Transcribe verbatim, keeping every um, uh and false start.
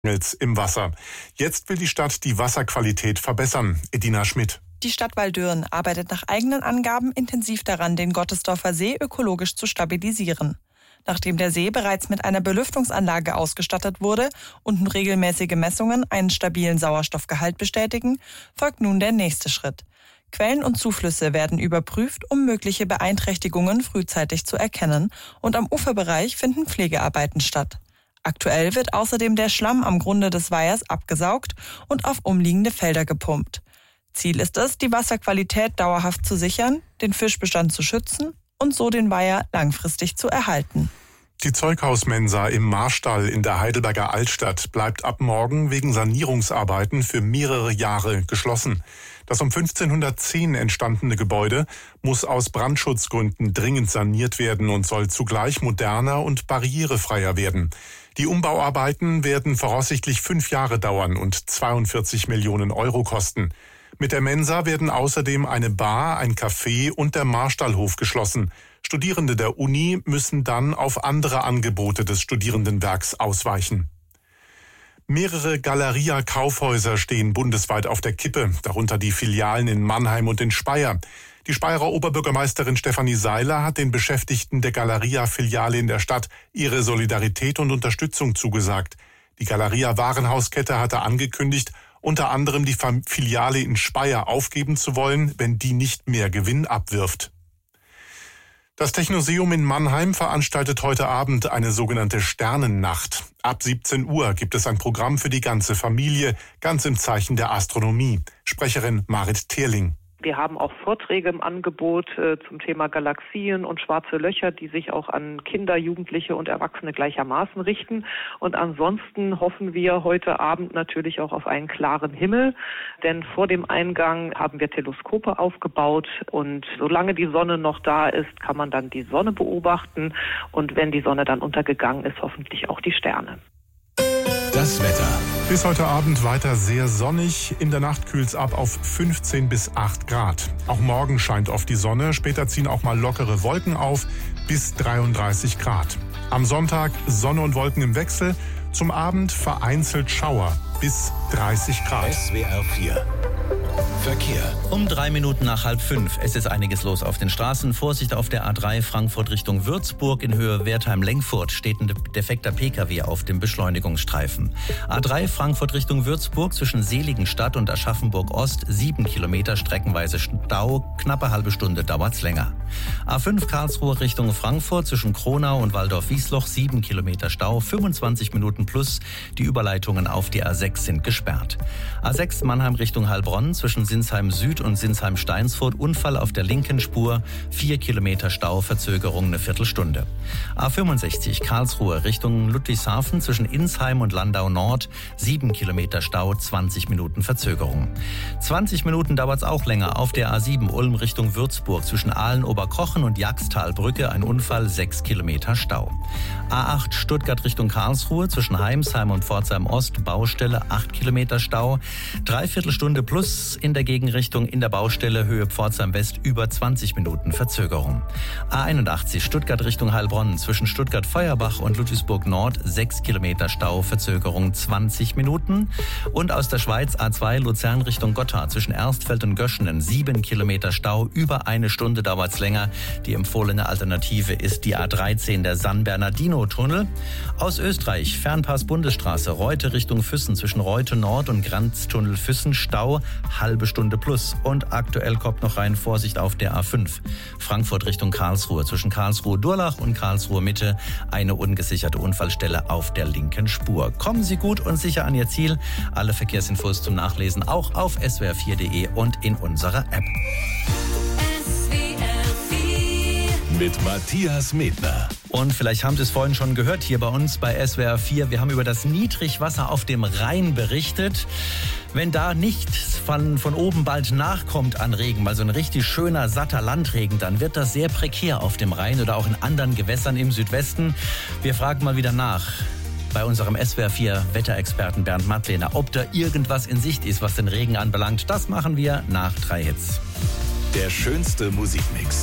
im Wasser. Jetzt will die Stadt die Wasserqualität verbessern. Edina Schmidt. Die Stadt Waldürn arbeitet nach eigenen Angaben intensiv daran, den Gottesdorfer See ökologisch zu stabilisieren. Nachdem der See bereits mit einer Belüftungsanlage ausgestattet wurde und regelmäßige Messungen einen stabilen Sauerstoffgehalt bestätigen, folgt nun der nächste Schritt. Quellen und Zuflüsse werden überprüft, um mögliche Beeinträchtigungen frühzeitig zu erkennen, und am Uferbereich finden Pflegearbeiten statt. Aktuell wird außerdem der Schlamm am Grunde des Weihers abgesaugt und auf umliegende Felder gepumpt. Ziel ist es, die Wasserqualität dauerhaft zu sichern, den Fischbestand zu schützen und so den Weiher langfristig zu erhalten. Die Zeughausmensa im Marstall in der Heidelberger Altstadt bleibt ab morgen wegen Sanierungsarbeiten für mehrere Jahre geschlossen. Das um fünfzehnhundertzehn entstandene Gebäude muss aus Brandschutzgründen dringend saniert werden und soll zugleich moderner und barrierefreier werden. Die Umbauarbeiten werden voraussichtlich fünf Jahre dauern und zweiundvierzig Millionen Euro kosten. Mit der Mensa werden außerdem eine Bar, ein Café und der Marstallhof geschlossen. Studierende der Uni müssen dann auf andere Angebote des Studierendenwerks ausweichen. Mehrere Galeria-Kaufhäuser stehen bundesweit auf der Kippe, darunter die Filialen in Mannheim und in Speyer. Die Speyerer Oberbürgermeisterin Stefanie Seiler hat den Beschäftigten der Galeria-Filiale in der Stadt ihre Solidarität und Unterstützung zugesagt. Die Galeria-Warenhauskette hatte angekündigt, unter anderem die Filiale in Speyer aufgeben zu wollen, wenn die nicht mehr Gewinn abwirft. Das Technoseum in Mannheim veranstaltet heute Abend eine sogenannte Sternennacht. Ab siebzehn Uhr gibt es ein Programm für die ganze Familie, ganz im Zeichen der Astronomie. Sprecherin Marit Teerling. Wir haben auch Vorträge im Angebot äh, zum Thema Galaxien und schwarze Löcher, die sich auch an Kinder, Jugendliche und Erwachsene gleichermaßen richten. Und ansonsten hoffen wir heute Abend natürlich auch auf einen klaren Himmel, denn vor dem Eingang haben wir Teleskope aufgebaut und solange die Sonne noch da ist, kann man dann die Sonne beobachten und wenn die Sonne dann untergegangen ist, hoffentlich auch die Sterne. Das Wetter. Bis heute Abend weiter sehr sonnig. In der Nacht kühlt es ab auf fünfzehn bis acht Grad. Auch morgen scheint oft die Sonne. Später ziehen auch mal lockere Wolken auf bis dreiunddreißig Grad. Am Sonntag Sonne und Wolken im Wechsel. Zum Abend vereinzelt Schauer bis dreißig Grad. S W R vier. Verkehr. Um drei Minuten nach halb fünf. Es ist einiges los auf den Straßen. Vorsicht auf der A drei Frankfurt Richtung Würzburg. In Höhe Wertheim-Lengfurt steht ein defekter Pkw auf dem Beschleunigungsstreifen. A drei Frankfurt Richtung Würzburg zwischen Seligenstadt und Aschaffenburg-Ost. Sieben Kilometer streckenweise Stau. Knappe halbe Stunde dauert's länger. A fünf Karlsruhe Richtung Frankfurt zwischen Kronau und Waldorf-Wiesloch. Sieben Kilometer Stau. fünfundzwanzig Minuten plus. Die Überleitungen auf die A sechs sind gesperrt. A sechs Mannheim Richtung Heilbronn zwischen Sinsheim Süd und Sinsheim Steinsfurt. Unfall auf der linken Spur. Vier Kilometer Stau, Verzögerung eine Viertelstunde. A fünfundsechzig Karlsruhe Richtung Ludwigshafen zwischen Insheim und Landau Nord. Sieben Kilometer Stau, zwanzig Minuten Verzögerung. zwanzig Minuten dauert's auch länger auf der A sieben Ulm Richtung Würzburg zwischen Aalen-Oberkochen und Jagstalbrücke. Ein Unfall, sechs Kilometer Stau. A acht Stuttgart Richtung Karlsruhe zwischen Heimsheim und Pforzheim Ost. Baustelle, acht Kilometer Stau. Dreiviertelstunde plus in der Gegenrichtung in der Baustelle Höhe Pforzheim West über zwanzig Minuten Verzögerung. A einundachtzig Stuttgart Richtung Heilbronn zwischen Stuttgart-Feuerbach und Ludwigsburg Nord. sechs Kilometer Stau, Verzögerung zwanzig Minuten. Und aus der Schweiz A zwei Luzern Richtung Gotthard zwischen Erstfeld und Göschenen. sieben Kilometer Stau, über eine Stunde dauert's länger. Die empfohlene Alternative ist die A dreizehn, der San-Bernardino-Tunnel. Aus Österreich Fernpass Bundesstraße Reute Richtung Füssen zwischen Reute Nord und Granztunnel Füssen. Stau, halbe Stunde plus. Und aktuell kommt noch rein Vorsicht auf der A fünf. Frankfurt Richtung Karlsruhe zwischen Karlsruhe-Durlach und Karlsruhe Mitte. Eine ungesicherte Unfallstelle auf der linken Spur. Kommen Sie gut und sicher an Ihr Ziel. Alle Verkehrsinfos zum Nachlesen auch auf s w r vier punkt d e und in unserer App. Mit Matthias Medner. Und vielleicht haben Sie es vorhin schon gehört hier bei uns bei S W R vier. Wir haben über das Niedrigwasser auf dem Rhein berichtet. Wenn da nichts von, von oben bald nachkommt an Regen, mal so ein richtig schöner, satter Landregen, dann wird das sehr prekär auf dem Rhein oder auch in anderen Gewässern im Südwesten. Wir fragen mal wieder nach bei unserem S W R vier Wetterexperten Bernd Mattlehner, ob da irgendwas in Sicht ist, was den Regen anbelangt. Das machen wir nach drei Hits. Der schönste Musikmix.